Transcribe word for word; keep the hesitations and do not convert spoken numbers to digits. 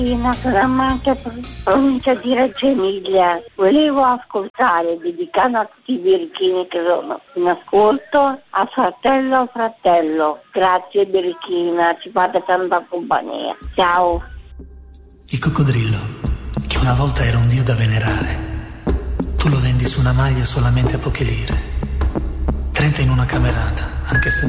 Sono amante provincia di Reggio Emilia. Volevo ascoltare, dedicando a tutti i birichini che sono in ascolto, a fratello fratello. Grazie birichina, ci fate tanta compagnia. Ciao. Il coccodrillo, che una volta era un dio da venerare, tu lo vendi su una maglia solamente a poche lire. trenta in una camerata, anche se